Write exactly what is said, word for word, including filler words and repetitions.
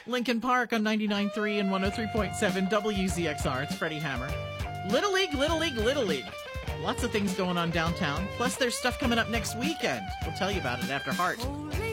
Lincoln Park on ninety-nine point three and one oh three point seven W Z X R. It's Freddie Hammer. Little League, Little League, Little League. Lots of things going on downtown. Plus, there's stuff coming up next weekend. We'll tell you about it after Heart.